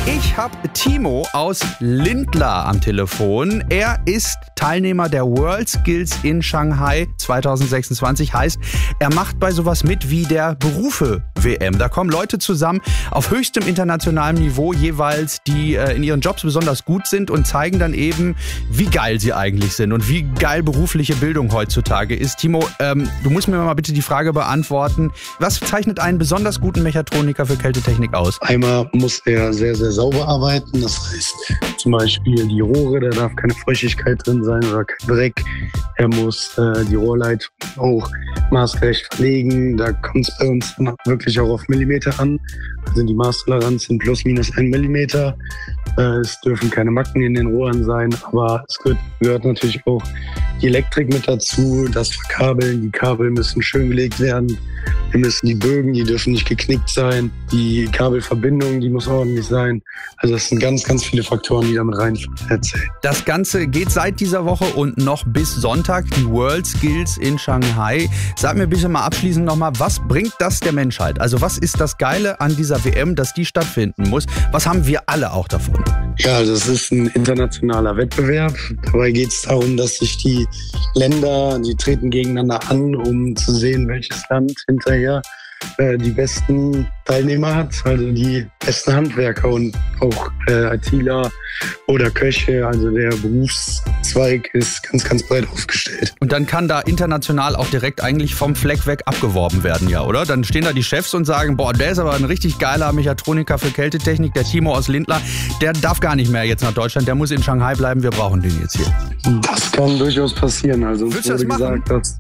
Ich habe Timo aus Lindlar am Telefon. Er ist Teilnehmer der WorldSkills in Shanghai 2026. Heißt, er macht bei sowas mit wie der Berufe-WM. Da kommen Leute zusammen auf höchstem internationalem Niveau jeweils, die in ihren Jobs besonders gut sind und zeigen dann eben, wie geil sie eigentlich sind und wie geil berufliche Bildung heutzutage ist. Timo, du musst mir mal bitte die Frage beantworten, was zeichnet einen besonders guten Mechatroniker für Kältetechnik aus? Einmal muss er sehr, sehr sauber arbeiten. Das heißt zum Beispiel die Rohre, da darf keine Feuchtigkeit drin sein oder kein Dreck. Er muss die Rohrleitung auch maßgerecht verlegen. Da kommt es bei uns dann wirklich auch auf Millimeter an. Also die Maßtoleranz sind plus minus 1 Millimeter. Es dürfen keine Macken in den Rohren sein, aber es gehört natürlich auch die Elektrik mit dazu, das Verkabeln. Die Kabel müssen schön gelegt werden. Wir müssen die Bögen, die dürfen nicht geknickt sein. Die Kabelverbindung, die muss ordentlich sein. Also das sind ganz, ganz viele Faktoren, die damit rein erzählen. Das Ganze geht seit dieser Woche und noch bis Sonntag, die WorldSkills in Shanghai. Sag mir bitte mal abschließend nochmal, was bringt das der Menschheit? Also was ist das Geile an dieser WM, dass die stattfinden muss? Was haben wir alle auch davon? Ja, also es ist ein internationaler Wettbewerb. Dabei geht es darum, dass sich die Länder, die treten gegeneinander an, um zu sehen, welches Land hinterher die besten Teilnehmer hat, also die besten Handwerker und auch ITler oder Köche. Also der Berufszweig ist ganz, ganz breit aufgestellt. Und dann kann da international auch direkt eigentlich vom Fleck weg abgeworben werden, ja, oder? Dann stehen da die Chefs und sagen, boah, der ist aber ein richtig geiler Mechatroniker für Kältetechnik, der Timo aus Lindlar, der darf gar nicht mehr jetzt nach Deutschland, der muss in Shanghai bleiben, wir brauchen den jetzt hier. Das kann durchaus passieren. Also Würdest du das machen?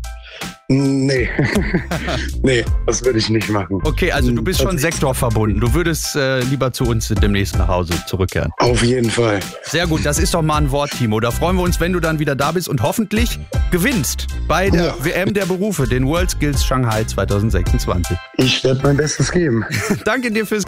Nee. Nee, das würde ich nicht machen. Okay, also du bist schon sektorverbunden. Du würdest lieber zu uns demnächst nach Hause zurückkehren. Auf jeden Fall. Sehr gut, das ist doch mal ein Wort, Timo. Da freuen wir uns, wenn du dann wieder da bist und hoffentlich gewinnst bei der WM der Berufe, den WorldSkills Shanghai 2026. Ich werde mein Bestes geben. Danke dir fürs